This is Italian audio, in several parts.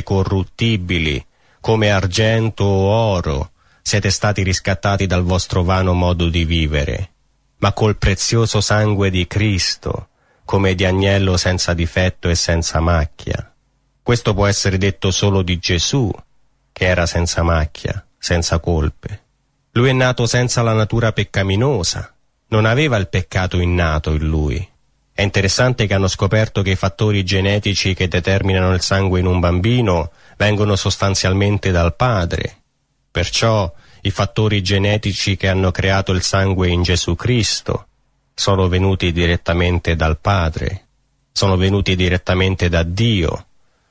corruttibili, come argento o oro, siete stati riscattati dal vostro vano modo di vivere, ma col prezioso sangue di Cristo, come di agnello senza difetto e senza macchia. Questo può essere detto solo di Gesù, che era senza macchia, senza colpe. Lui è nato senza la natura peccaminosa, non aveva il peccato innato in lui. È interessante che hanno scoperto che i fattori genetici che determinano il sangue in un bambino vengono sostanzialmente dal padre. Perciò i fattori genetici che hanno creato il sangue in Gesù Cristo sono venuti direttamente dal Padre, sono venuti direttamente da Dio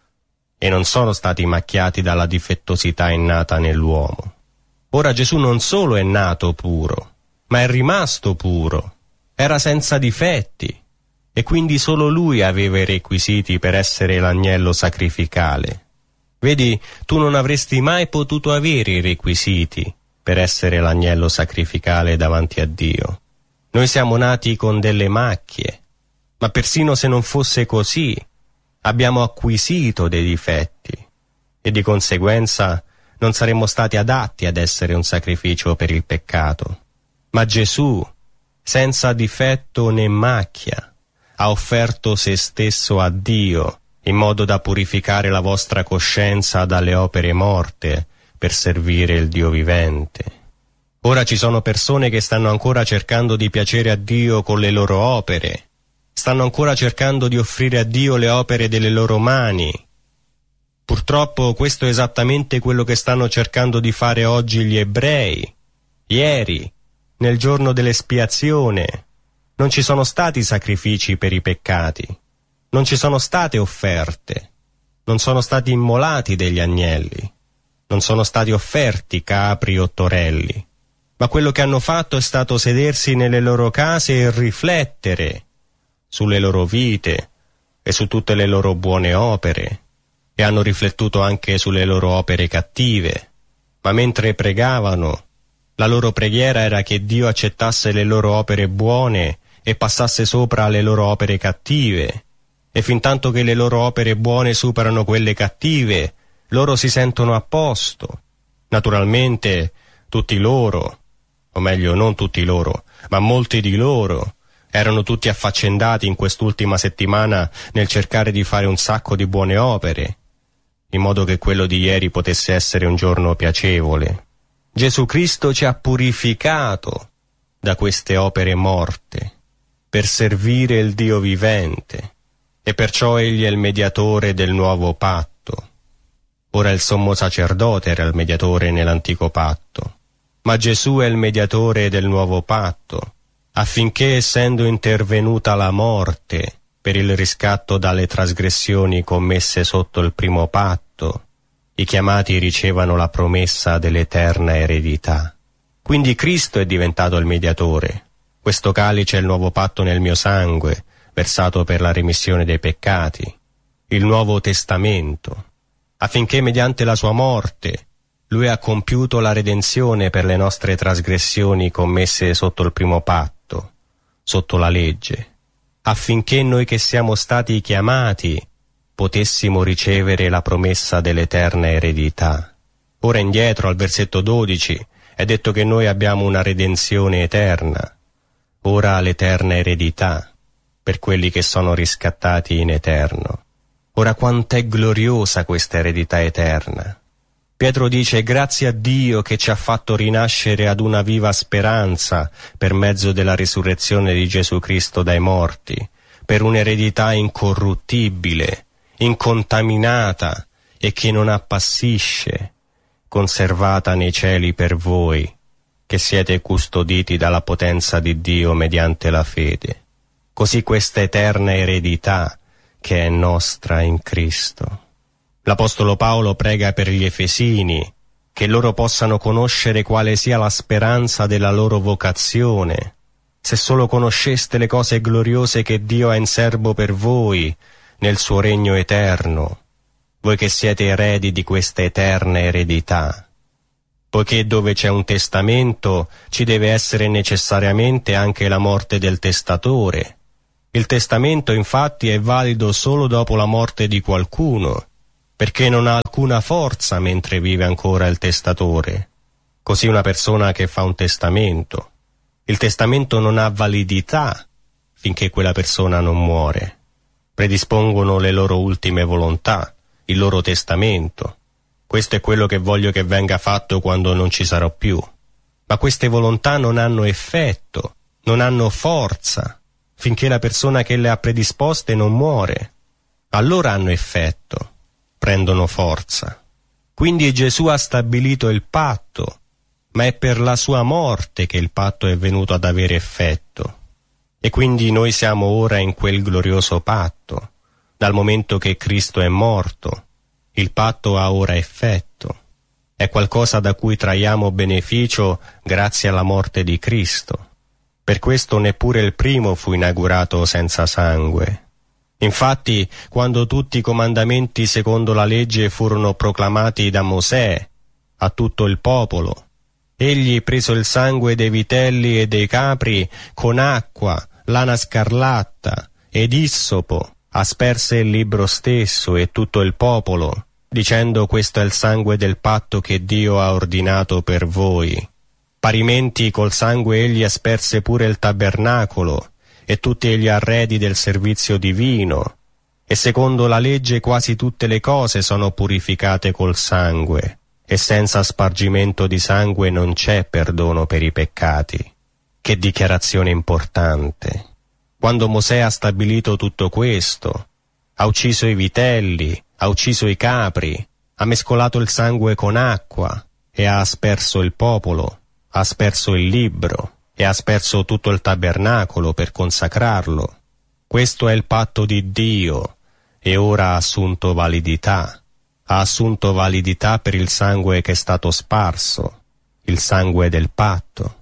e non sono stati macchiati dalla difettosità innata nell'uomo. Ora Gesù non solo è nato puro, ma è rimasto puro, era senza difetti e quindi solo lui aveva i requisiti per essere l'agnello sacrificale. Vedi, tu non avresti mai potuto avere i requisiti per essere l'agnello sacrificale davanti a Dio. Noi siamo nati con delle macchie, ma persino se non fosse così, abbiamo acquisito dei difetti e di conseguenza non saremmo stati adatti ad essere un sacrificio per il peccato. Ma Gesù, senza difetto né macchia, ha offerto se stesso a Dio in modo da purificare la vostra coscienza dalle opere morte per servire il Dio vivente. Ora ci sono persone che stanno ancora cercando di piacere a Dio con le loro opere, stanno ancora cercando di offrire a Dio le opere delle loro mani. Purtroppo questo è esattamente quello che stanno cercando di fare oggi gli ebrei. Ieri, nel giorno dell'espiazione, non ci sono stati sacrifici per i peccati, non ci sono state offerte, non sono stati immolati degli agnelli, non sono stati offerti capri o torelli. Ma quello che hanno fatto è stato sedersi nelle loro case e riflettere sulle loro vite e su tutte le loro buone opere, e hanno riflettuto anche sulle loro opere cattive. Ma mentre pregavano, la loro preghiera era che Dio accettasse le loro opere buone e passasse sopra alle loro opere cattive, e fintanto che le loro opere buone superano quelle cattive, loro si sentono a posto. Naturalmente tutti loro, o meglio non tutti loro, ma molti di loro, erano tutti affaccendati in quest'ultima settimana nel cercare di fare un sacco di buone opere, in modo che quello di ieri potesse essere un giorno piacevole. Gesù Cristo ci ha purificato da queste opere morte per servire il Dio vivente, e perciò Egli è il mediatore del nuovo patto. Ora il sommo sacerdote era il mediatore nell'antico patto, ma Gesù è il mediatore del nuovo patto, affinché, essendo intervenuta la morte per il riscatto dalle trasgressioni commesse sotto il primo patto, i chiamati ricevano la promessa dell'eterna eredità. Quindi Cristo è diventato il mediatore. Questo calice è il nuovo patto nel mio sangue, versato per la remissione dei peccati, il Nuovo Testamento, affinché mediante la sua morte Lui ha compiuto la redenzione per le nostre trasgressioni commesse sotto il primo patto, sotto la legge, affinché noi che siamo stati chiamati potessimo ricevere la promessa dell'eterna eredità. Ora indietro al versetto 12 è detto che noi abbiamo una redenzione eterna, ora l'eterna eredità per quelli che sono riscattati in eterno. Ora quant'è gloriosa questa eredità eterna! Pietro dice: grazie a Dio che ci ha fatto rinascere ad una viva speranza per mezzo della risurrezione di Gesù Cristo dai morti, per un'eredità incorruttibile, incontaminata e che non appassisce, conservata nei cieli per voi, che siete custoditi dalla potenza di Dio mediante la fede. Così questa eterna eredità che è nostra in Cristo. L'Apostolo Paolo prega per gli Efesini, che loro possano conoscere quale sia la speranza della loro vocazione. Se solo conosceste le cose gloriose che Dio ha in serbo per voi, nel suo regno eterno, voi che siete eredi di questa eterna eredità. Poiché dove c'è un testamento ci deve essere necessariamente anche la morte del testatore. Il testamento infatti è valido solo dopo la morte di qualcuno. perché non ha alcuna forza mentre vive ancora il testatore. Così una persona che fa un testamento, il testamento non ha validità finché quella persona non muore. Predispongono le loro ultime volontà, il loro testamento. Questo è quello che voglio che venga fatto quando non ci sarò più. Ma queste volontà non hanno effetto, non hanno forza, finché la persona che le ha predisposte non muore. Allora hanno effetto, prendono forza. Quindi Gesù ha stabilito il patto, ma è per la sua morte che il patto è venuto ad avere effetto. E quindi noi siamo ora in quel glorioso patto. Dal momento che Cristo è morto, il patto ha ora effetto. È qualcosa da cui traiamo beneficio grazie alla morte di Cristo. Per questo neppure il primo fu inaugurato senza sangue. Infatti, quando tutti i comandamenti secondo la legge furono proclamati da Mosè a tutto il popolo, egli, preso il sangue dei vitelli e dei capri, con acqua, lana scarlatta ed issopo, asperse il libro stesso e tutto il popolo, dicendo: questo è il sangue del patto che Dio ha ordinato per voi. Parimenti col sangue egli asperse pure il tabernacolo e tutti gli arredi del servizio divino, e secondo la legge quasi tutte le cose sono purificate col sangue, e senza spargimento di sangue non c'è perdono per i peccati. Che dichiarazione importante! Quando Mosè ha stabilito tutto questo, ha ucciso i vitelli, ha ucciso i capri, ha mescolato il sangue con acqua e ha asperso il popolo, ha asperso il libro e ha asperso tutto il tabernacolo per consacrarlo. Questo è il patto di Dio e ora ha assunto validità. Ha assunto validità per il sangue che è stato sparso, il sangue del patto.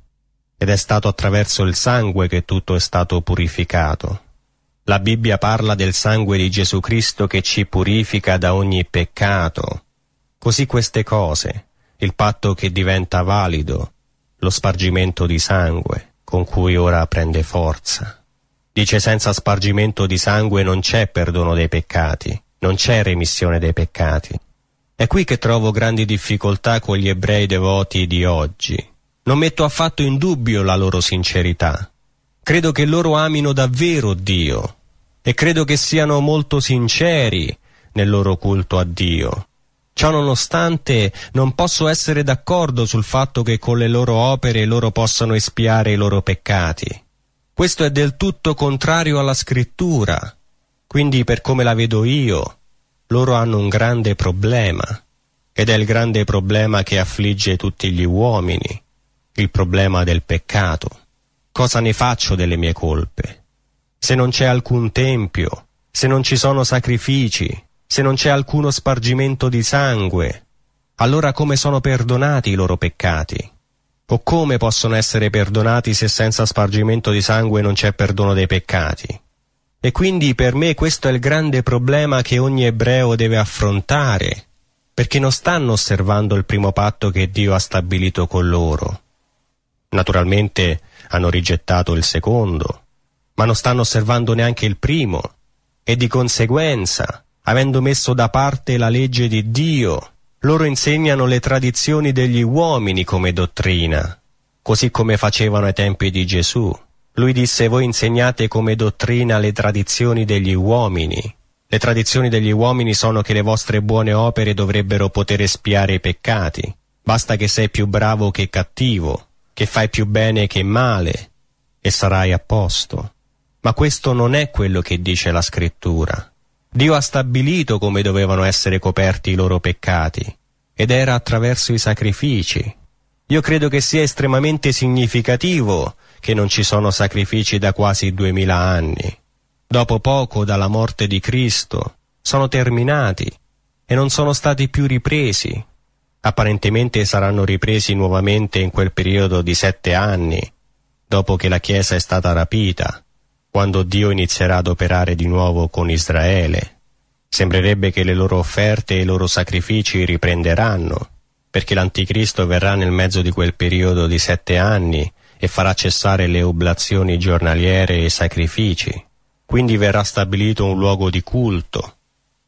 Ed è stato attraverso il sangue che tutto è stato purificato. La Bibbia parla del sangue di Gesù Cristo che ci purifica da ogni peccato. Così queste cose, il patto che diventa valido, lo spargimento di sangue, con cui ora prende forza. Dice: senza spargimento di sangue non c'è perdono dei peccati, non c'è remissione dei peccati. È qui che trovo grandi difficoltà con gli ebrei devoti di oggi. Non metto affatto in dubbio la loro sincerità. Credo che loro amino davvero Dio e credo che siano molto sinceri nel loro culto a Dio. Ciò nonostante non posso essere d'accordo sul fatto che con le loro opere loro possano espiare i loro peccati. Questo è del tutto contrario alla Scrittura. Quindi, per come la vedo io, loro hanno un grande problema, ed è il grande problema che affligge tutti gli uomini, il problema del peccato. Cosa ne faccio delle mie colpe? Se non c'è alcun tempio, se non ci sono sacrifici, se non c'è alcuno spargimento di sangue, allora come sono perdonati i loro peccati? O come possono essere perdonati se senza spargimento di sangue non c'è perdono dei peccati? E quindi per me questo è il grande problema che ogni ebreo deve affrontare, perché non stanno osservando il primo patto che Dio ha stabilito con loro. Naturalmente hanno rigettato il secondo, ma non stanno osservando neanche il primo, e di conseguenza, avendo messo da parte la legge di Dio, loro insegnano le tradizioni degli uomini come dottrina, così come facevano ai tempi di Gesù. Lui disse: voi insegnate come dottrina le tradizioni degli uomini. Le tradizioni degli uomini sono che le vostre buone opere dovrebbero poter espiare i peccati. Basta che sei più bravo che cattivo, che fai più bene che male, e sarai a posto. Ma questo non è quello che dice la Scrittura. Dio ha stabilito come dovevano essere coperti i loro peccati, ed era attraverso i sacrifici. Io credo che sia estremamente significativo che non ci sono sacrifici da quasi 2000 anni. Dopo poco dalla morte di Cristo sono terminati e non sono stati più ripresi. Apparentemente saranno ripresi nuovamente in quel periodo di 7 anni, dopo che la Chiesa è stata rapita, quando Dio inizierà ad operare di nuovo con Israele. Sembrerebbe che le loro offerte e i loro sacrifici riprenderanno, perché l'Anticristo verrà nel mezzo di quel periodo di 7 anni e farà cessare le oblazioni giornaliere e i sacrifici. Quindi verrà stabilito un luogo di culto,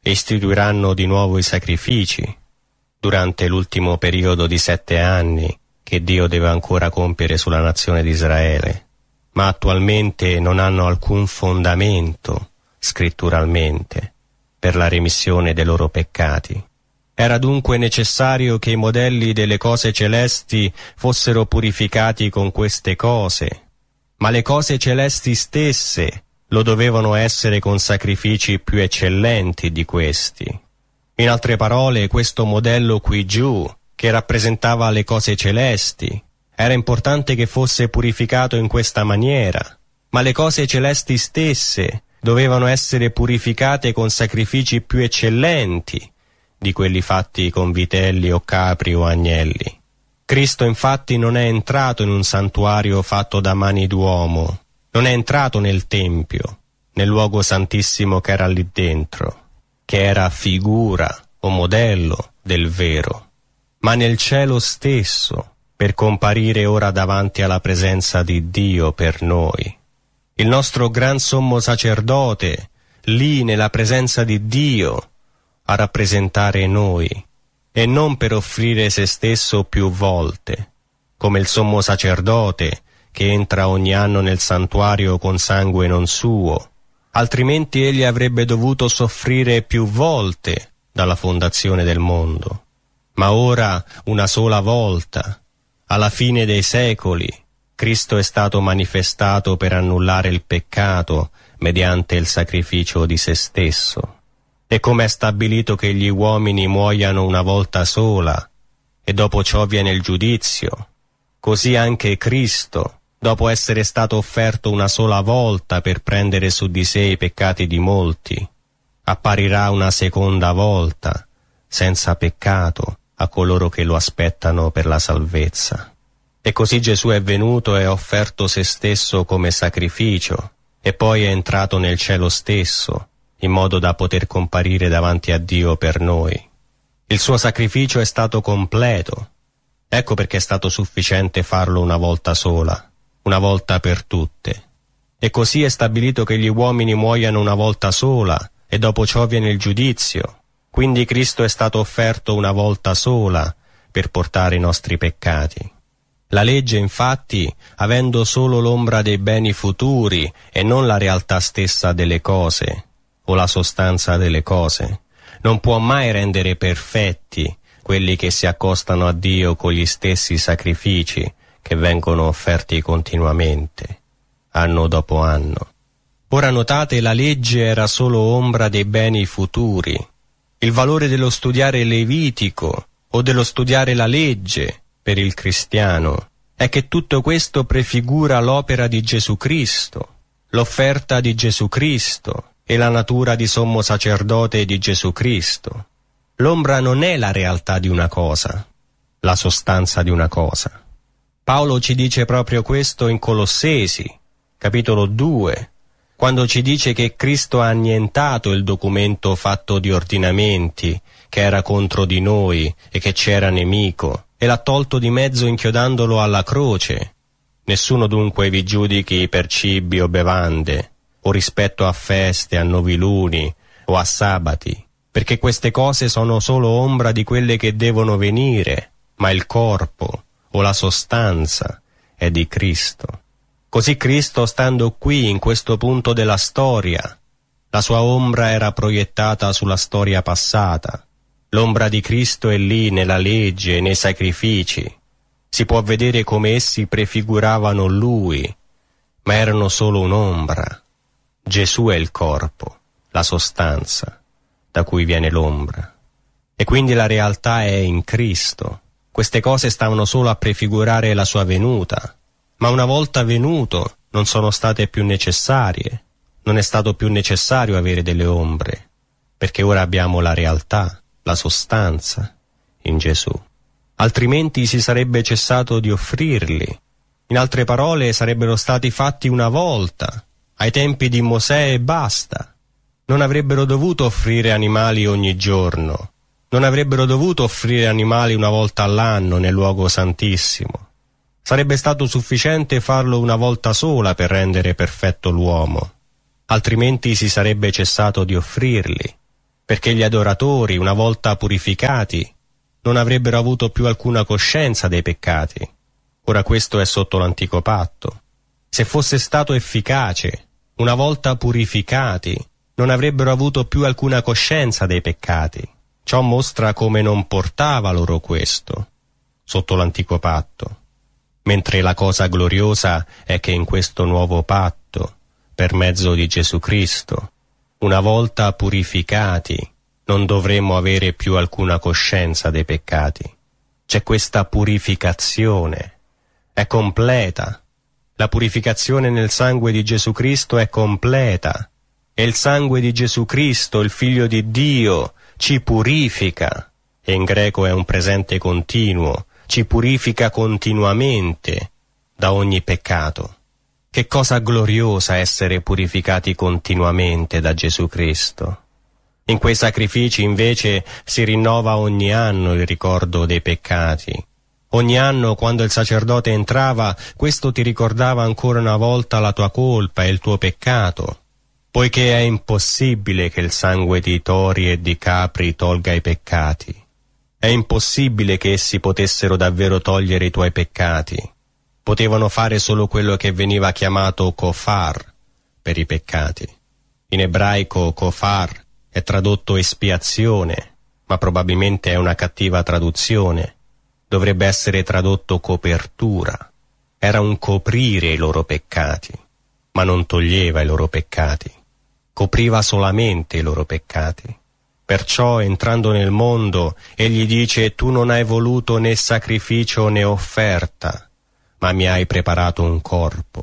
e istituiranno di nuovo i sacrifici durante l'ultimo periodo di 7 anni che Dio deve ancora compiere sulla nazione di Israele, ma attualmente non hanno alcun fondamento scritturalmente per la remissione dei loro peccati. Era dunque necessario che i modelli delle cose celesti fossero purificati con queste cose, ma le cose celesti stesse lo dovevano essere con sacrifici più eccellenti di questi. In altre parole, questo modello qui giù, che rappresentava le cose celesti, era importante che fosse purificato in questa maniera, ma le cose celesti stesse dovevano essere purificate con sacrifici più eccellenti di quelli fatti con vitelli o capri o agnelli. Cristo infatti non è entrato in un santuario fatto da mani d'uomo, non è entrato nel Tempio, nel luogo santissimo che era lì dentro, che era figura o modello del vero, ma nel cielo stesso, per comparire ora davanti alla presenza di Dio per noi. Il nostro gran sommo sacerdote, lì nella presenza di Dio, a rappresentare noi, e non per offrire se stesso più volte, come il sommo sacerdote che entra ogni anno nel santuario con sangue non suo, altrimenti egli avrebbe dovuto soffrire più volte dalla fondazione del mondo. Ma ora, una sola volta, alla fine dei secoli, Cristo è stato manifestato per annullare il peccato mediante il sacrificio di se stesso. E come è stabilito che gli uomini muoiano una volta sola, e dopo ciò viene il giudizio, così anche Cristo, dopo essere stato offerto una sola volta per prendere su di sé i peccati di molti, apparirà una seconda volta, senza peccato, a coloro che lo aspettano per la salvezza. E così Gesù è venuto e ha offerto se stesso come sacrificio, e poi è entrato nel cielo stesso, in modo da poter comparire davanti a Dio per noi. Il suo sacrificio è stato completo. Ecco perché è stato sufficiente farlo una volta sola, una volta per tutte. E così è stabilito che gli uomini muoiano una volta sola, e dopo ciò viene il giudizio. Quindi Cristo è stato offerto una volta sola per portare i nostri peccati. La legge, infatti, avendo solo l'ombra dei beni futuri e non la realtà stessa delle cose, o la sostanza delle cose, non può mai rendere perfetti quelli che si accostano a Dio con gli stessi sacrifici che vengono offerti continuamente, anno dopo anno. Ora notate, la legge era solo ombra dei beni futuri. Il valore dello studiare il Levitico o dello studiare la legge per il cristiano è che tutto questo prefigura l'opera di Gesù Cristo, l'offerta di Gesù Cristo e la natura di sommo sacerdote di Gesù Cristo. L'ombra non è la realtà di una cosa, la sostanza di una cosa. Paolo ci dice proprio questo in Colossesi, capitolo 2, quando ci dice che Cristo ha annientato il documento fatto di ordinamenti che era contro di noi e che ci era nemico, e l'ha tolto di mezzo inchiodandolo alla croce. Nessuno dunque vi giudichi per cibi o bevande, o rispetto a feste, a noviluni o a sabati, perché queste cose sono solo ombra di quelle che devono venire, ma il corpo o la sostanza è di Cristo. Così Cristo, stando qui in questo punto della storia, la sua ombra era proiettata sulla storia passata. L'ombra di Cristo è lì nella legge e nei sacrifici. Si può vedere come essi prefiguravano Lui, ma erano solo un'ombra. Gesù è il corpo, la sostanza, da cui viene l'ombra. E quindi la realtà è in Cristo. Queste cose stavano solo a prefigurare la sua venuta, ma una volta venuto non sono state più necessarie. Non è stato più necessario avere delle ombre, perché ora abbiamo la realtà, la sostanza, in Gesù. Altrimenti si sarebbe cessato di offrirli. In altre parole, sarebbero stati fatti una volta, ai tempi di Mosè, e basta. Non avrebbero dovuto offrire animali ogni giorno. Non avrebbero dovuto offrire animali una volta all'anno nel luogo santissimo. Sarebbe stato sufficiente farlo una volta sola per rendere perfetto l'uomo. Altrimenti si sarebbe cessato di offrirli, perché gli adoratori, una volta purificati, non avrebbero avuto più alcuna coscienza dei peccati. Ora questo è sotto l'antico patto. Se fosse stato efficace, una volta purificati, non avrebbero avuto più alcuna coscienza dei peccati. Ciò mostra come non portava loro questo, sotto l'antico patto. Mentre la cosa gloriosa è che in questo nuovo patto, per mezzo di Gesù Cristo, una volta purificati, non dovremmo avere più alcuna coscienza dei peccati. C'è questa purificazione, è completa. La purificazione nel sangue di Gesù Cristo è completa. E il sangue di Gesù Cristo, il Figlio di Dio, ci purifica. E in greco è un presente continuo, ci purifica continuamente da ogni peccato. Che cosa gloriosa essere purificati continuamente da Gesù Cristo. In quei sacrifici invece si rinnova ogni anno il ricordo dei peccati. Ogni anno quando il sacerdote entrava, questo ti ricordava ancora una volta la tua colpa e il tuo peccato, poiché è impossibile che il sangue di tori e di capri tolga i peccati. È impossibile che essi potessero davvero togliere i tuoi peccati. Potevano fare solo quello che veniva chiamato kofar per i peccati. In ebraico kofar è tradotto espiazione, ma probabilmente è una cattiva traduzione. Dovrebbe essere tradotto copertura. Era un coprire i loro peccati, ma non toglieva i loro peccati. Copriva solamente i loro peccati. Perciò, entrando nel mondo, egli dice: tu non hai voluto né sacrificio né offerta, ma mi hai preparato un corpo.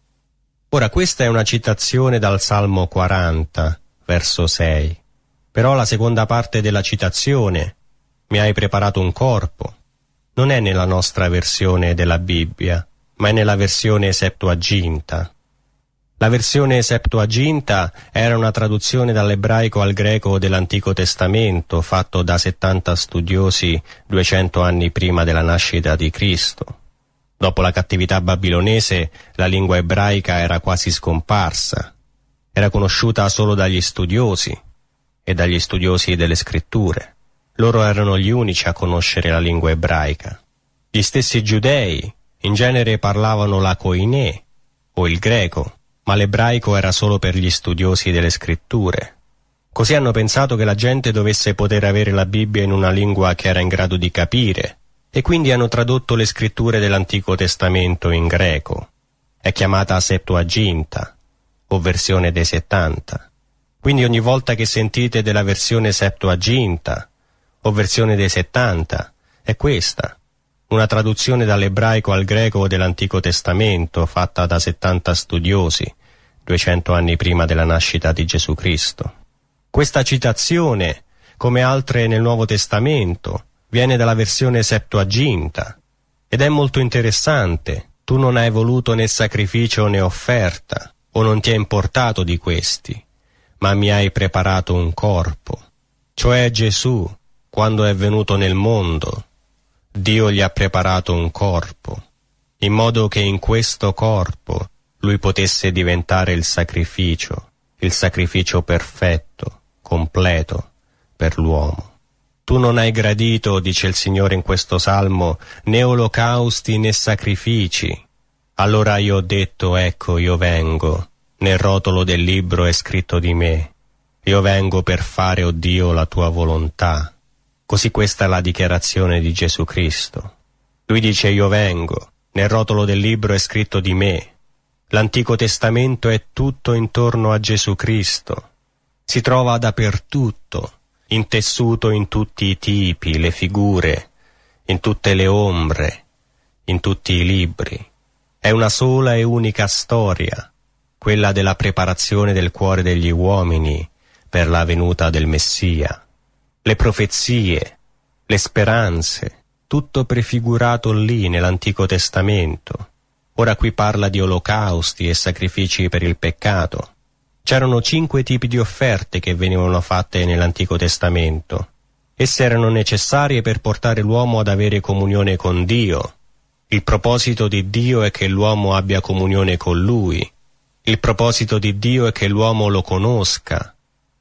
Ora questa è una citazione dal Salmo 40, verso 6. Però la seconda parte della citazione, mi hai preparato un corpo, non è nella nostra versione della Bibbia, ma è nella versione Septuaginta. La versione Septuaginta era una traduzione dall'ebraico al greco dell'Antico Testamento, fatto da 70 studiosi 200 anni prima della nascita di Cristo. Dopo la cattività babilonese, la lingua ebraica era quasi scomparsa. Era conosciuta solo dagli studiosi e dagli studiosi delle scritture. Loro erano gli unici a conoscere la lingua ebraica. Gli stessi giudei in genere parlavano la koiné o il greco, ma l'ebraico era solo per gli studiosi delle scritture. Così hanno pensato che la gente dovesse poter avere la Bibbia in una lingua che era in grado di capire, e quindi hanno tradotto le scritture dell'Antico Testamento in greco. È chiamata Septuaginta, o versione dei 70. Quindi ogni volta che sentite della versione Septuaginta, o versione dei 70, è questa, una traduzione dall'ebraico al greco dell'Antico Testamento, fatta da 70 studiosi, 200 anni prima della nascita di Gesù Cristo. Questa citazione, come altre nel Nuovo Testamento, viene dalla versione Septuaginta, ed è molto interessante. Tu non hai voluto né sacrificio né offerta, o non ti è importato di questi, ma mi hai preparato un corpo. Cioè Gesù, quando è venuto nel mondo, Dio gli ha preparato un corpo, in modo che in questo corpo lui potesse diventare il sacrificio perfetto, completo, per l'uomo. Tu non hai gradito, dice il Signore in questo salmo, né olocausti né sacrifici. Allora io ho detto, ecco, io vengo. Nel rotolo del libro è scritto di me. Io vengo per fare, o Dio, la tua volontà. Così questa è la dichiarazione di Gesù Cristo. Lui dice, io vengo. Nel rotolo del libro è scritto di me. L'Antico Testamento è tutto intorno a Gesù Cristo. Si trova dappertutto, intessuto in tutti i tipi, le figure, in tutte le ombre, in tutti i libri. È una sola e unica storia, quella della preparazione del cuore degli uomini per la venuta del Messia. Le profezie, le speranze, tutto prefigurato lì nell'Antico Testamento. Ora qui parla di olocausti e sacrifici per il peccato. C'erano 5 tipi di offerte che venivano fatte nell'Antico Testamento. Esse erano necessarie per portare l'uomo ad avere comunione con Dio. Il proposito di Dio è che l'uomo abbia comunione con Lui. Il proposito di Dio è che l'uomo lo conosca.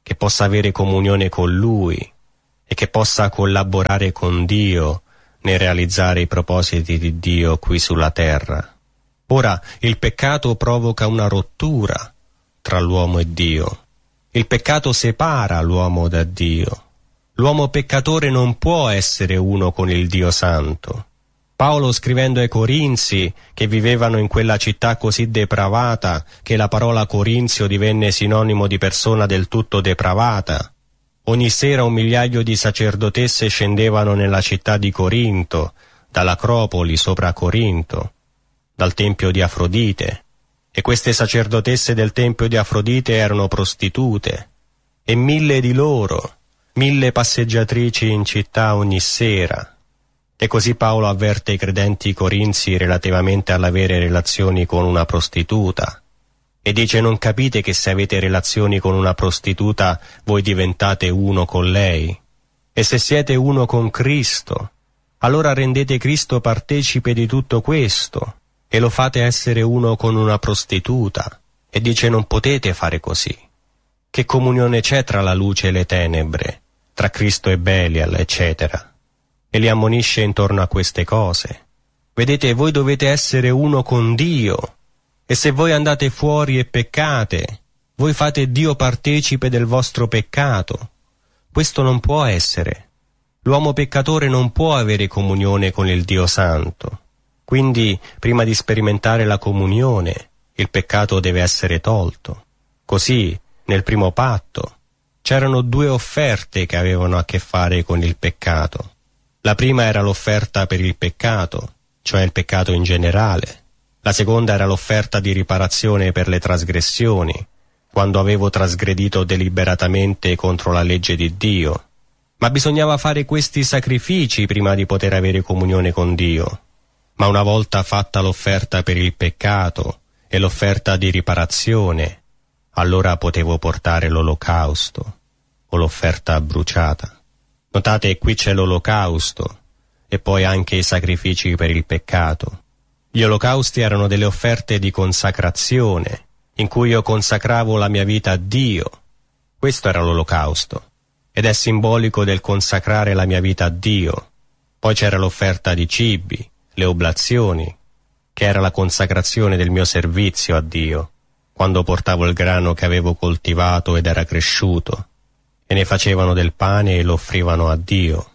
che possa avere comunione con Lui e che possa collaborare con Dio nel realizzare i propositi di Dio qui sulla terra. Ora, il peccato provoca una rottura tra l'uomo e Dio. Il peccato separa l'uomo da Dio. L'uomo peccatore non può essere uno con il Dio Santo. Paolo, scrivendo ai Corinzi, che vivevano in quella città così depravata che la parola Corinzio divenne sinonimo di persona del tutto depravata, ogni sera 1 migliaio di sacerdotesse scendevano nella città di Corinto, dall'Acropoli sopra Corinto, dal tempio di Afrodite, e queste sacerdotesse del tempio di Afrodite erano prostitute, e 1000 di loro, 1000 passeggiatrici in città ogni sera. E così Paolo avverte i credenti corinzi relativamente all'avere relazioni con una prostituta, e dice: non capite che se avete relazioni con una prostituta voi diventate uno con lei? E se siete uno con Cristo, allora rendete Cristo partecipe di tutto questo, e lo fate essere uno con una prostituta. E dice: non potete fare così. Che comunione c'è tra la luce e le tenebre, tra Cristo e Belial, eccetera? E li ammonisce intorno a queste cose. Vedete, voi dovete essere uno con Dio, e se voi andate fuori e peccate, voi fate Dio partecipe del vostro peccato. Questo non può essere. L'uomo peccatore non può avere comunione con il Dio Santo. Quindi, prima di sperimentare la comunione, il peccato deve essere tolto. Così, nel primo patto, c'erano 2 offerte che avevano a che fare con il peccato. La prima era l'offerta per il peccato, cioè il peccato in generale. La seconda era l'offerta di riparazione per le trasgressioni, quando avevo trasgredito deliberatamente contro la legge di Dio. Ma bisognava fare questi sacrifici prima di poter avere comunione con Dio. Ma una volta fatta l'offerta per il peccato e l'offerta di riparazione, allora potevo portare l'olocausto o l'offerta bruciata. Notate, qui c'è l'olocausto e poi anche i sacrifici per il peccato. Gli olocausti erano delle offerte di consacrazione, in cui io consacravo la mia vita a Dio. Questo era l'olocausto, ed è simbolico del consacrare la mia vita a Dio. Poi c'era l'offerta di cibi, le oblazioni, che era la consacrazione del mio servizio a Dio, quando portavo il grano che avevo coltivato ed era cresciuto, e ne facevano del pane e lo offrivano a Dio.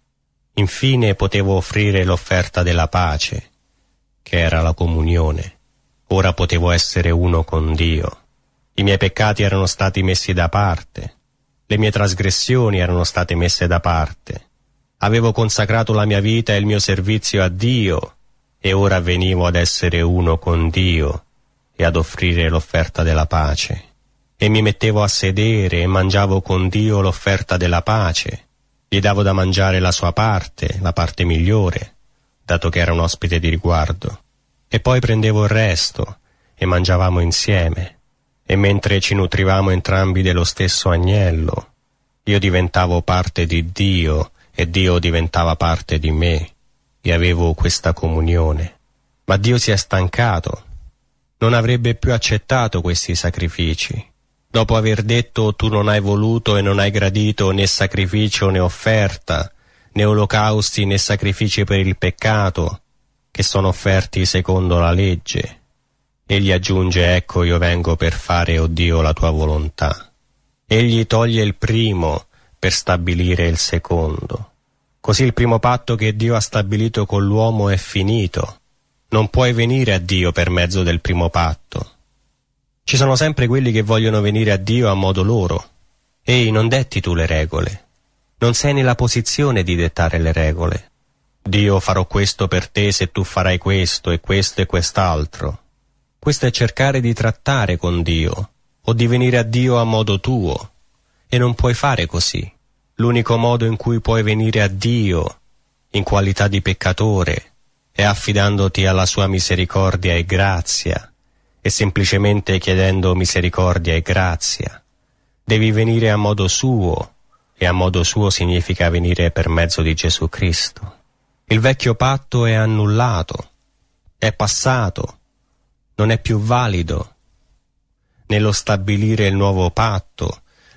Infine potevo offrire l'offerta della pace, che era la comunione. Ora potevo essere uno con Dio. I miei peccati erano stati messi da parte, le mie trasgressioni erano state messe da parte. Avevo consacrato la mia vita e il mio servizio a Dio, e ora venivo ad essere uno con Dio e ad offrire l'offerta della pace. E mi mettevo a sedere e mangiavo con Dio l'offerta della pace. Gli davo da mangiare la sua parte, la parte migliore, dato che era un ospite di riguardo. E poi prendevo il resto e mangiavamo insieme. E mentre ci nutrivamo entrambi dello stesso agnello, io diventavo parte di Dio e Dio diventava parte di me, e avevo questa comunione. Ma Dio si è stancato. Non avrebbe più accettato questi sacrifici. Dopo aver detto: tu non hai voluto e non hai gradito né sacrificio né offerta, né olocausti né sacrifici per il peccato, che sono offerti secondo la legge. Egli aggiunge: ecco, io vengo per fare, o Dio, la tua volontà. Egli toglie il primo per stabilire il secondo. Così il primo patto che Dio ha stabilito con l'uomo è finito. Non puoi venire a Dio per mezzo del primo patto. Ci sono sempre quelli che vogliono venire a Dio a modo loro. Ehi, non detti tu le regole. Non sei nella posizione di dettare le regole. Dio, farò questo per te se tu farai questo e quest'altro. Questo è cercare di trattare con Dio, o di venire a Dio a modo tuo. E non puoi fare così. L'unico modo in cui puoi venire a Dio, in qualità di peccatore, è affidandoti alla sua misericordia e grazia, e semplicemente chiedendo misericordia e grazia. Devi venire a modo suo, e a modo suo significa venire per mezzo di Gesù Cristo. Il vecchio patto è annullato, è passato, non è più valido. Nello stabilire il nuovo patto,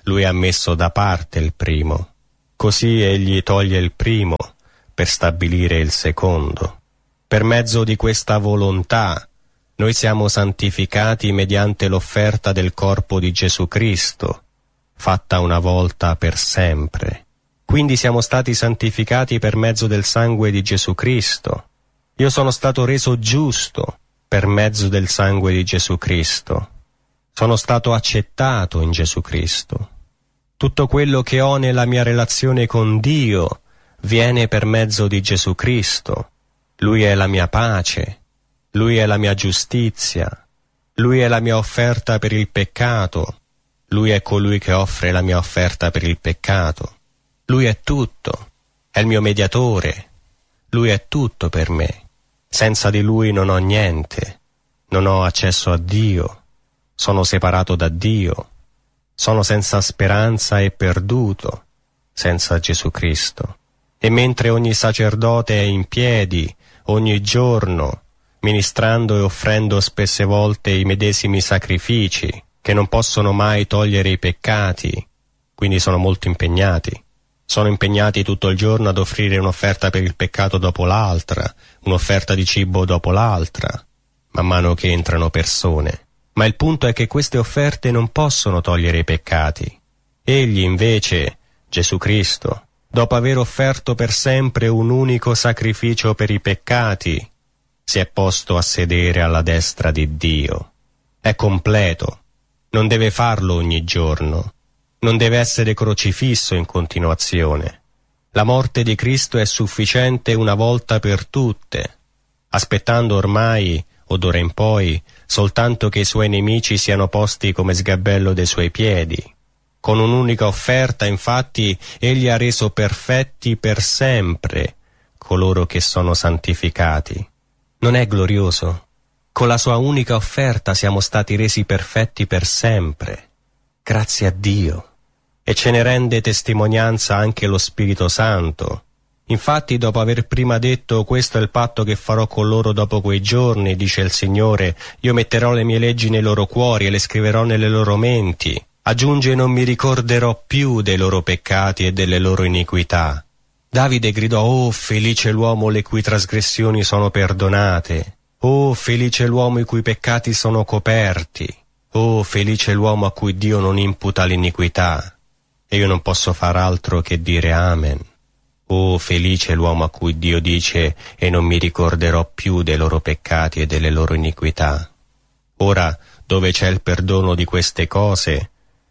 lui ha messo da parte il primo. Così egli toglie il primo per stabilire il secondo. Per mezzo di questa volontà noi siamo santificati mediante l'offerta del corpo di Gesù Cristo, fatta una volta per sempre. Quindi siamo stati santificati per mezzo del sangue di Gesù Cristo. Io sono stato reso giusto per mezzo del sangue di Gesù Cristo. Sono stato accettato in Gesù Cristo. Tutto quello che ho nella mia relazione con Dio viene per mezzo di Gesù Cristo. Lui è la mia pace, Lui è la mia giustizia, Lui è la mia offerta per il peccato, Lui è colui che offre la mia offerta per il peccato. Lui è tutto, è il mio mediatore, Lui è tutto per me. Senza di Lui non ho niente, non ho accesso a Dio, sono separato da Dio, sono senza speranza e perduto senza Gesù Cristo. E mentre ogni sacerdote è in piedi ogni giorno, ministrando e offrendo spesse volte i medesimi sacrifici, che non possono mai togliere i peccati, quindi sono molto impegnati. Sono impegnati tutto il giorno ad offrire un'offerta per il peccato dopo l'altra, un'offerta di cibo dopo l'altra, man mano che entrano persone. Ma il punto è che queste offerte non possono togliere i peccati. Egli invece, Gesù Cristo, dopo aver offerto per sempre un unico sacrificio per i peccati, si è posto a sedere alla destra di Dio. È completo, non deve farlo ogni giorno, non deve essere crocifisso in continuazione. La morte di Cristo è sufficiente una volta per tutte, aspettando ormai, o d'ora in poi, soltanto che i suoi nemici siano posti come sgabello dei suoi piedi. Con un'unica offerta, infatti, egli ha reso perfetti per sempre coloro che sono santificati. Non è glorioso? Con la sua unica offerta siamo stati resi perfetti per sempre. Grazie a Dio. E ce ne rende testimonianza anche lo Spirito Santo. Infatti, dopo aver prima detto «Questo è il patto che farò con loro dopo quei giorni», dice il Signore, «Io metterò le mie leggi nei loro cuori e le scriverò nelle loro menti». Aggiunge «Non mi ricorderò più dei loro peccati e delle loro iniquità». Davide gridò «Oh, felice l'uomo le cui trasgressioni sono perdonate! Oh, felice l'uomo i cui peccati sono coperti! Oh, felice l'uomo a cui Dio non imputa l'iniquità!» E io non posso far altro che dire Amen. Oh, felice l'uomo a cui Dio dice «E non mi ricorderò più dei loro peccati e delle loro iniquità». Ora, dove c'è il perdono di queste cose,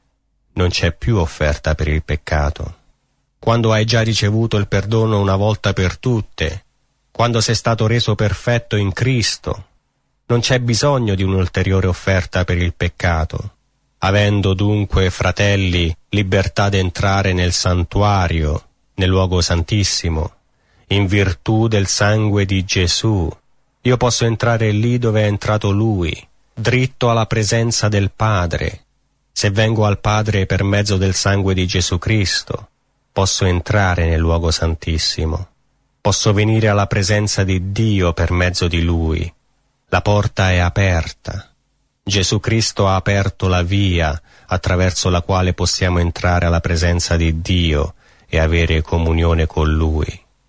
non c'è più offerta per il peccato. Quando hai già ricevuto il perdono una volta per tutte, quando sei stato reso perfetto in Cristo, non c'è bisogno di un'ulteriore offerta per il peccato. Avendo dunque, fratelli, libertà d'entrare nel santuario, nel luogo santissimo, in virtù del sangue di Gesù, io posso entrare lì dove è entrato Lui, dritto alla presenza del Padre. Se vengo al Padre per mezzo del sangue di Gesù Cristo, posso entrare nel luogo santissimo. Posso venire alla presenza di Dio per mezzo di Lui. La porta è aperta. Gesù Cristo ha aperto la via attraverso la quale possiamo entrare alla presenza di Dio e avere comunione con Lui.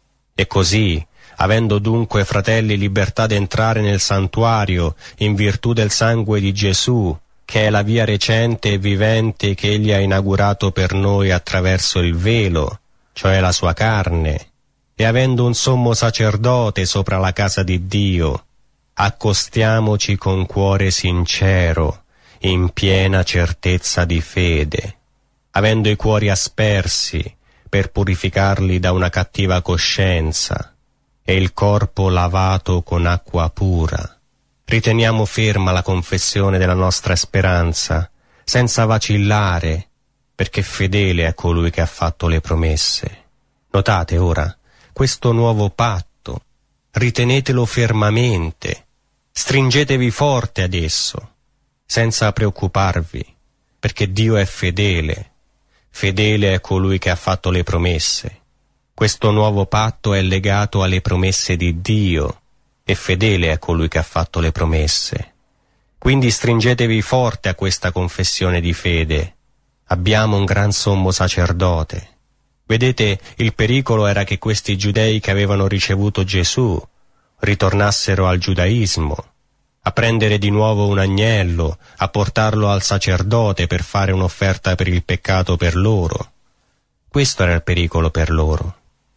E così, avendo dunque, fratelli, libertà d'entrare nel santuario in virtù del sangue di Gesù, che è la via recente e vivente che Egli ha inaugurato per noi attraverso il velo, cioè la sua carne, e avendo un sommo sacerdote sopra la casa di Dio, accostiamoci con cuore sincero, in piena certezza di fede, avendo i cuori aspersi per purificarli da una cattiva coscienza e il corpo lavato con acqua pura. Riteniamo ferma la confessione della nostra speranza, senza vacillare, perché fedele è colui che ha fatto le promesse. Notate ora questo nuovo patto, ritenetelo fermamente, stringetevi forte ad esso, senza preoccuparvi, perché Dio è fedele. Fedele è colui che ha fatto le promesse. Questo nuovo patto è legato alle promesse di Dio, e fedele è colui che ha fatto le promesse. Quindi stringetevi forte a questa confessione di fede, Abbiamo un gran sommo sacerdote. Vedete, il pericolo era che questi giudei che avevano ricevuto Gesù ritornassero al giudaismo, a prendere di nuovo un agnello, a portarlo al sacerdote per fare un'offerta per il peccato per loro. Questo era il pericolo per loro.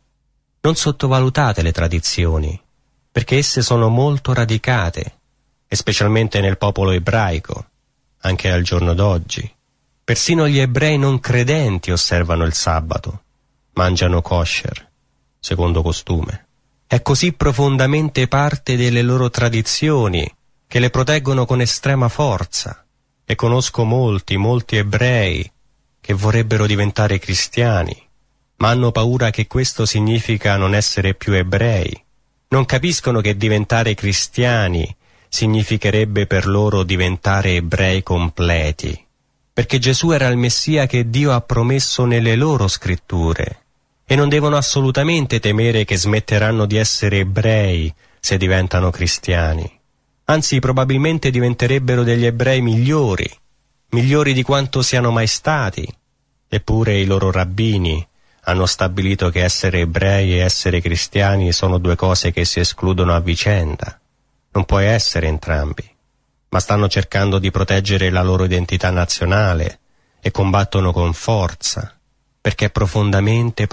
Non sottovalutate le tradizioni, perché esse sono molto radicate, e specialmente nel popolo ebraico, anche al giorno d'oggi. Persino gli ebrei non credenti osservano il sabato, mangiano kosher, secondo costume. È così profondamente parte delle loro tradizioni che le proteggono con estrema forza, e conosco molti ebrei che vorrebbero diventare cristiani, ma hanno paura che questo significa non essere più ebrei. Non capiscono che diventare cristiani significherebbe per loro diventare ebrei completi, perché Gesù era il Messia che Dio ha promesso nelle loro scritture, e non devono assolutamente temere che smetteranno di essere ebrei se diventano cristiani. Anzi, probabilmente diventerebbero degli ebrei migliori di quanto siano mai stati. Eppure i loro rabbini hanno stabilito che essere ebrei e essere cristiani sono due cose che si escludono a vicenda. Non puoi essere entrambi. Ma stanno cercando di proteggere la loro identità nazionale e combattono con forza, perché è profondamente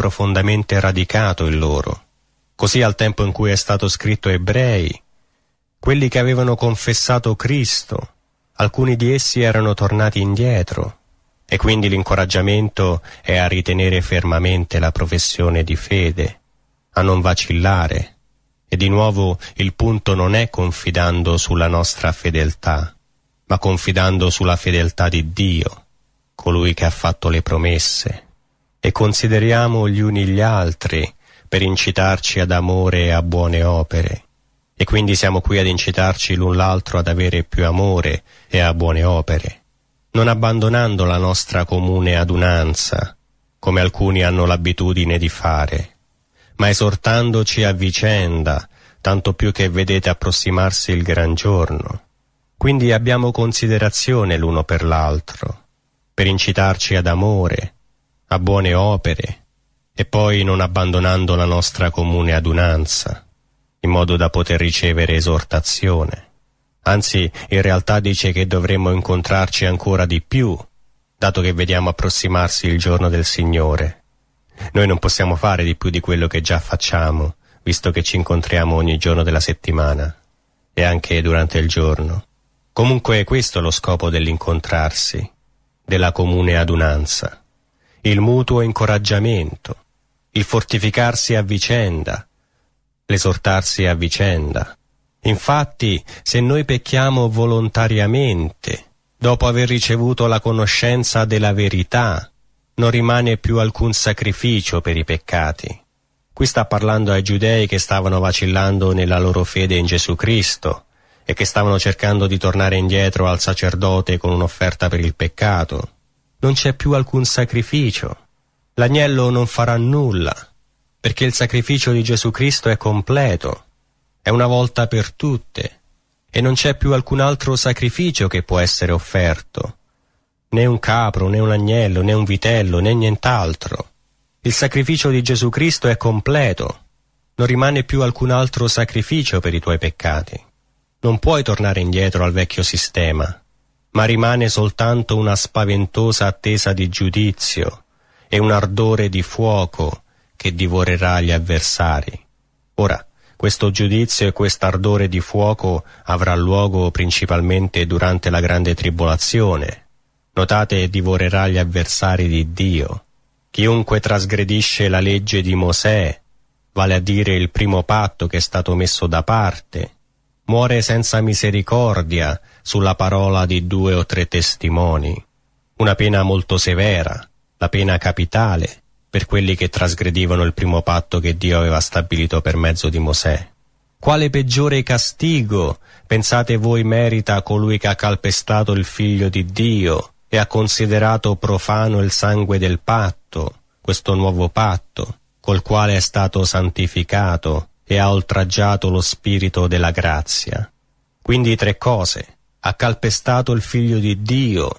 radicato in loro. Così al tempo in cui è stato scritto ebrei, quelli che avevano confessato Cristo, alcuni di essi erano tornati indietro, e quindi l'incoraggiamento è a ritenere fermamente la professione di fede, a non vacillare. E di nuovo il punto non è confidando sulla nostra fedeltà, ma confidando sulla fedeltà di Dio, colui che ha fatto le promesse. E consideriamo gli uni gli altri per incitarci ad amore e a buone opere. E quindi siamo qui ad incitarci l'un l'altro ad avere più amore e a buone opere, non abbandonando la nostra comune adunanza, come alcuni hanno l'abitudine di fare, ma esortandoci a vicenda, tanto più che vedete approssimarsi il gran giorno. Quindi abbiamo considerazione l'uno per l'altro, per incitarci ad amore, a buone opere, e poi non abbandonando la nostra comune adunanza, in modo da poter ricevere esortazione. Anzi, in realtà dice che dovremmo incontrarci ancora di più, dato che vediamo approssimarsi il giorno del Signore. Noi non possiamo fare di più di quello che già facciamo, visto che ci incontriamo ogni giorno della settimana, e anche durante il giorno. Comunque questo è lo scopo dell'incontrarsi, della comune adunanza, il mutuo incoraggiamento, il fortificarsi a vicenda, l'esortarsi a vicenda. Infatti, se noi pecchiamo volontariamente, dopo aver ricevuto la conoscenza della verità, non rimane più alcun sacrificio per i peccati. Qui sta parlando ai giudei che stavano vacillando nella loro fede in Gesù Cristo e che stavano cercando di tornare indietro al sacerdote con un'offerta per il peccato. Non c'è più alcun sacrificio. L'agnello non farà nulla, perché il sacrificio di Gesù Cristo è completo, è una volta per tutte, e non c'è più alcun altro sacrificio che può essere offerto. Né un capro, né un agnello, né un vitello, né nient'altro. Il sacrificio di Gesù Cristo è completo. Non rimane più alcun altro sacrificio per i tuoi peccati. Non puoi tornare indietro al vecchio sistema, ma rimane soltanto una spaventosa attesa di giudizio e un ardore di fuoco che divorerà gli avversari. Ora, questo giudizio e quest'ardore di fuoco avrà luogo principalmente durante la grande tribolazione. Notate, divorerà gli avversari di Dio. Chiunque trasgredisce la legge di Mosè, vale a dire il primo patto che è stato messo da parte, muore senza misericordia sulla parola di 2 o 3 testimoni. Una pena molto severa, la pena capitale, per quelli che trasgredivano il primo patto che Dio aveva stabilito per mezzo di Mosè. Quale peggiore castigo, pensate voi, merita colui che ha calpestato il Figlio di Dio e ha considerato profano il sangue del patto, questo nuovo patto, col quale è stato santificato e ha oltraggiato lo Spirito della grazia? Quindi 3 cose: ha calpestato il Figlio di Dio,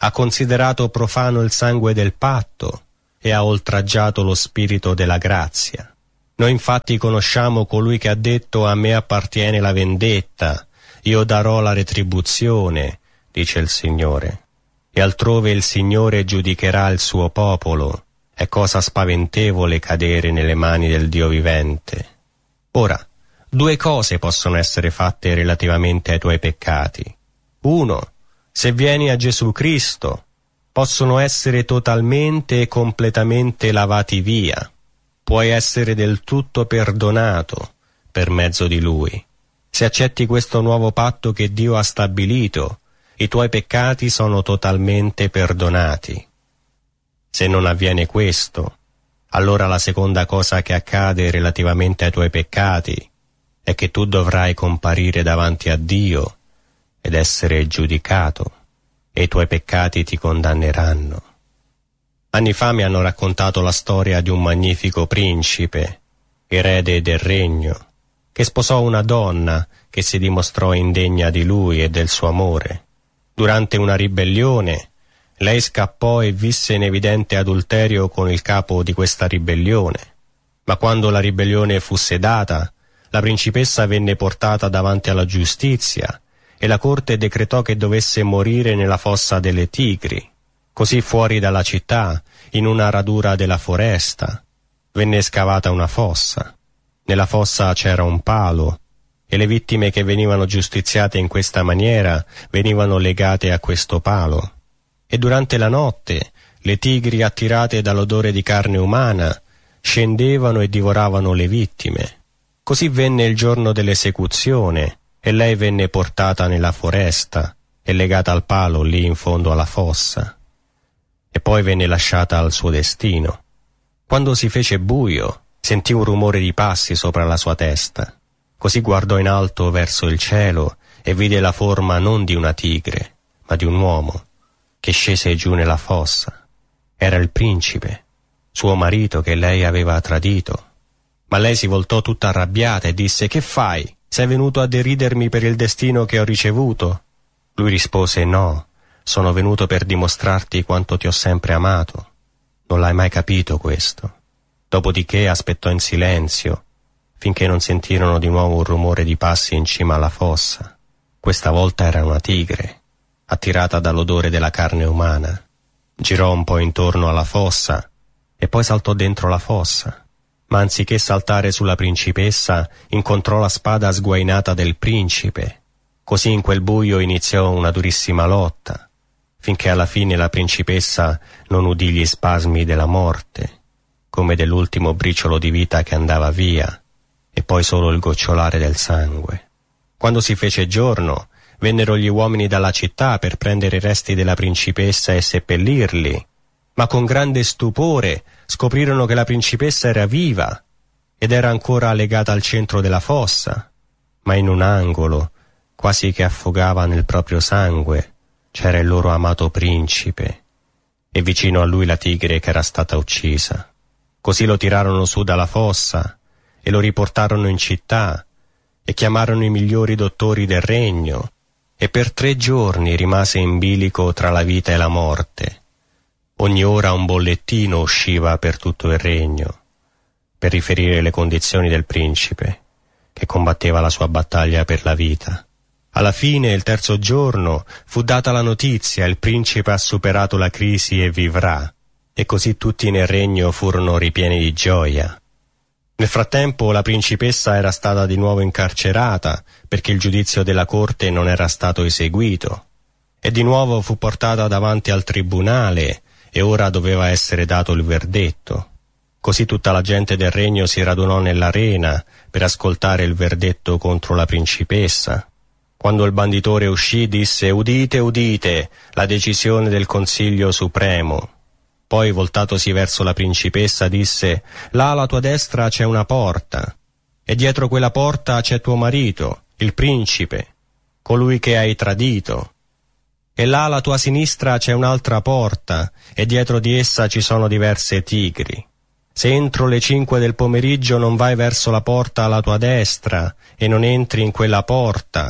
ha considerato profano il sangue del patto e ha oltraggiato lo spirito della grazia. Noi infatti conosciamo colui che ha detto: a me appartiene la vendetta, io darò la retribuzione, dice il Signore. E altrove il Signore giudicherà il suo popolo. È cosa spaventevole cadere nelle mani del Dio vivente. Ora, due cose possono essere fatte relativamente ai tuoi peccati. Uno, se vieni a Gesù Cristo, possono essere totalmente e completamente lavati via. Puoi essere del tutto perdonato per mezzo di Lui. Se accetti questo nuovo patto che Dio ha stabilito, i tuoi peccati sono totalmente perdonati. Se non avviene questo, allora la seconda cosa che accade relativamente ai tuoi peccati è che tu dovrai comparire davanti a Dio ed essere giudicato, e i tuoi peccati ti condanneranno. Anni fa mi hanno raccontato la storia di un magnifico principe, erede del regno, che sposò una donna che si dimostrò indegna di lui e del suo amore. Durante una ribellione, lei scappò e visse in evidente adulterio con il capo di questa ribellione. Ma quando la ribellione fu sedata, la principessa venne portata davanti alla giustizia e la corte decretò che dovesse morire nella fossa delle tigri. Così fuori dalla città, in una radura della foresta, venne scavata una fossa. Nella fossa c'era un palo e le vittime che venivano giustiziate in questa maniera venivano legate a questo palo. E durante la notte le tigri, attirate dall'odore di carne umana, scendevano e divoravano le vittime. Così venne il giorno dell'esecuzione e lei venne portata nella foresta e legata al palo lì in fondo alla fossa. E poi venne lasciata al suo destino. Quando si fece buio, sentì un rumore di passi sopra la sua testa. Così guardò in alto verso il cielo e vide la forma non di una tigre, ma di un uomo, che scese giù nella fossa. Era il principe, suo marito che lei aveva tradito. Ma lei si voltò tutta arrabbiata e disse: «Che fai? Sei venuto a deridermi per il destino che ho ricevuto?» Lui rispose: «No, sono venuto per dimostrarti quanto ti ho sempre amato. Non l'hai mai capito questo?» Dopodiché aspettò in silenzio, finché non sentirono di nuovo un rumore di passi in cima alla fossa. Questa volta era una tigre, attirata dall'odore della carne umana. Girò un po' intorno alla fossa e poi saltò dentro la fossa. Ma anziché saltare sulla principessa, incontrò la spada sguainata del principe. Così in quel buio iniziò una durissima lotta, finché alla fine la principessa non udì gli spasmi della morte, come dell'ultimo briciolo di vita che andava via, e poi solo il gocciolare del sangue. Quando si fece giorno, vennero gli uomini dalla città per prendere i resti della principessa e seppellirli, ma con grande stupore scoprirono che la principessa era viva ed era ancora legata al centro della fossa, ma in un angolo, quasi che affogava nel proprio sangue, c'era il loro amato principe, e vicino a lui la tigre che era stata uccisa. Così lo tirarono su dalla fossa e lo riportarono in città e chiamarono i migliori dottori del regno, e per 3 giorni rimase in bilico tra la vita e la morte. Ogni ora un bollettino usciva per tutto il regno per riferire le condizioni del principe, che combatteva la sua battaglia per la vita. Alla fine, il 3° giorno, fu data la notizia: il principe ha superato la crisi e vivrà. E così tutti nel regno furono ripieni di gioia. Nel frattempo la principessa era stata di nuovo incarcerata perché il giudizio della corte non era stato eseguito, e di nuovo fu portata davanti al tribunale e ora doveva essere dato il verdetto. Così tutta la gente del regno si radunò nell'arena per ascoltare il verdetto contro la principessa. Quando il banditore uscì disse: «Udite, udite, la decisione del Consiglio Supremo». Poi, voltatosi verso la principessa, disse: «Là alla tua destra c'è una porta, e dietro quella porta c'è tuo marito, il principe, colui che hai tradito. E là alla tua sinistra c'è un'altra porta, e dietro di essa ci sono diverse tigri. Se entro le 5 del pomeriggio non vai verso la porta alla tua destra, e non entri in quella porta,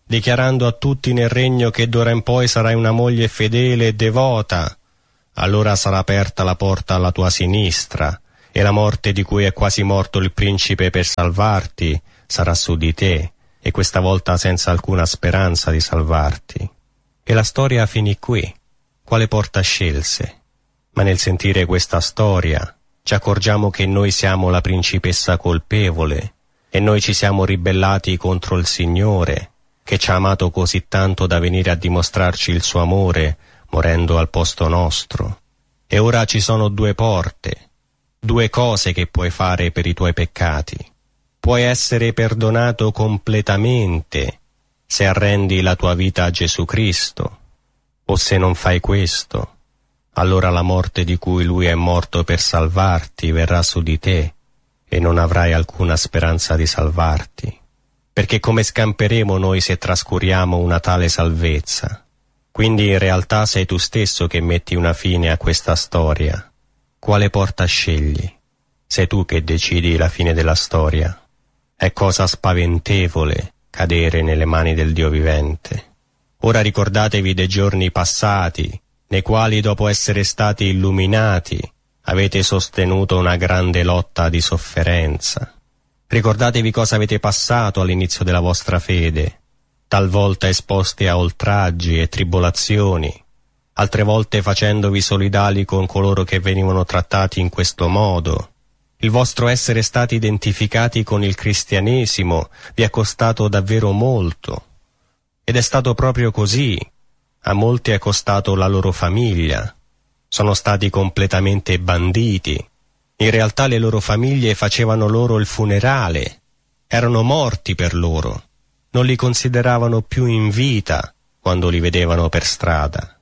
dichiarando a tutti nel regno che d'ora in poi sarai una moglie fedele e devota. Allora sarà aperta la porta alla tua sinistra, e la morte di cui è quasi morto il principe per salvarti sarà su di te, e questa volta senza alcuna speranza di salvarti. E la storia finì qui. Quale porta scelse? Ma nel sentire questa storia ci accorgiamo che noi siamo la principessa colpevole, e noi ci siamo ribellati contro il Signore, che ci ha amato così tanto da venire a dimostrarci il suo amore, morendo al posto nostro. E ora ci sono due porte, due cose che puoi fare per i tuoi peccati. Puoi essere perdonato completamente se arrendi la tua vita a Gesù Cristo, o se non fai questo, allora la morte di cui Lui è morto per salvarti verrà su di te e non avrai alcuna speranza di salvarti. Perché come scamperemo noi se trascuriamo una tale salvezza? Quindi in realtà sei tu stesso che metti una fine a questa storia. Quale porta scegli? Sei tu che decidi la fine della storia. È cosa spaventevole cadere nelle mani del Dio vivente. Ora ricordatevi dei giorni passati, nei quali dopo essere stati illuminati avete sostenuto una grande lotta di sofferenza. Ricordatevi cosa avete passato all'inizio della vostra fede, talvolta esposti a oltraggi e tribolazioni, altre volte facendovi solidali con coloro che venivano trattati in questo modo. Il vostro essere stati identificati con il cristianesimo vi è costato davvero molto. Ed è stato proprio così. A molti è costato la loro famiglia. Sono stati completamente banditi. In realtà le loro famiglie facevano loro il funerale. Erano morti per loro. Non li consideravano più in vita quando li vedevano per strada.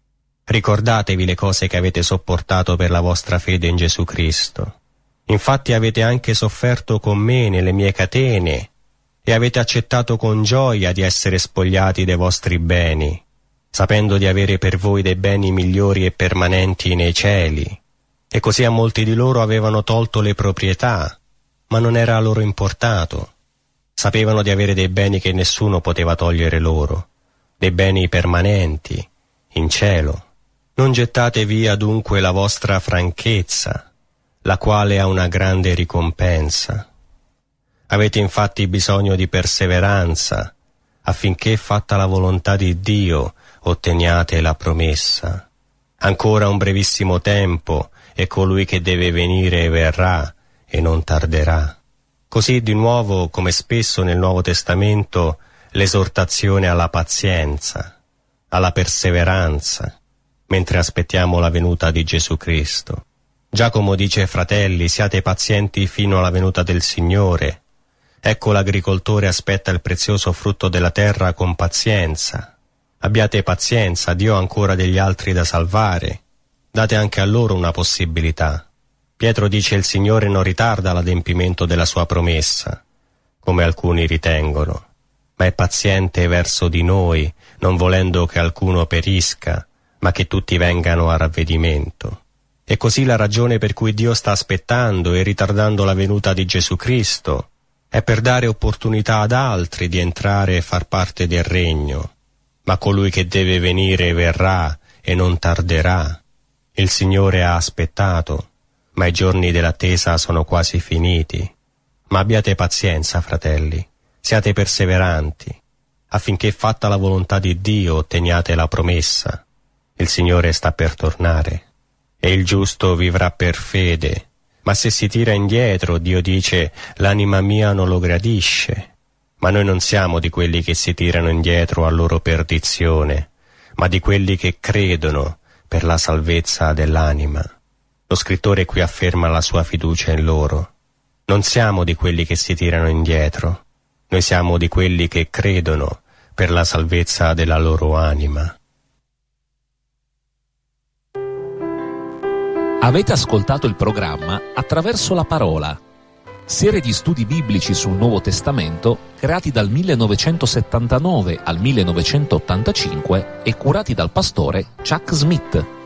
Ricordatevi le cose che avete sopportato per la vostra fede in Gesù Cristo. Infatti avete anche sofferto con me nelle mie catene e avete accettato con gioia di essere spogliati dei vostri beni, sapendo di avere per voi dei beni migliori e permanenti nei cieli. E così a molti di loro avevano tolto le proprietà, ma non era loro importato. Sapevano di avere dei beni che nessuno poteva togliere loro, dei beni permanenti, in cielo. Non gettate via dunque la vostra franchezza, la quale ha una grande ricompensa. Avete infatti bisogno di perseveranza, affinché, fatta la volontà di Dio, otteniate la promessa. Ancora un brevissimo tempo, e colui che deve venire verrà, e non tarderà. Così di nuovo, come spesso nel Nuovo Testamento, l'esortazione alla pazienza, alla perseveranza, mentre aspettiamo la venuta di Gesù Cristo. Giacomo dice: fratelli, siate pazienti fino alla venuta del Signore. Ecco, l'agricoltore aspetta il prezioso frutto della terra con pazienza. Abbiate pazienza, Dio ha ancora degli altri da salvare. Date anche a loro una possibilità. Pietro dice: il Signore non ritarda l'adempimento della sua promessa, come alcuni ritengono, ma è paziente verso di noi, non volendo che alcuno perisca, ma che tutti vengano a ravvedimento. E così la ragione per cui Dio sta aspettando e ritardando la venuta di Gesù Cristo è per dare opportunità ad altri di entrare e far parte del regno. Ma colui che deve venire verrà e non tarderà. Il Signore ha aspettato, ma i giorni dell'attesa sono quasi finiti. Ma abbiate pazienza, fratelli, siate perseveranti, affinché, fatta la volontà di Dio, otteniate la promessa. Il Signore sta per tornare. E il giusto vivrà per fede. Ma se si tira indietro, Dio dice: l'anima mia non lo gradisce. Ma noi non siamo di quelli che si tirano indietro a loro perdizione, ma di quelli che credono per la salvezza dell'anima. Lo scrittore qui afferma la sua fiducia in loro. Non siamo di quelli che si tirano indietro, noi siamo di quelli che credono per la salvezza della loro anima. Avete ascoltato il programma Attraverso la Parola, serie di studi biblici sul Nuovo Testamento creati dal 1979 al 1985 e curati dal pastore Chuck Smith.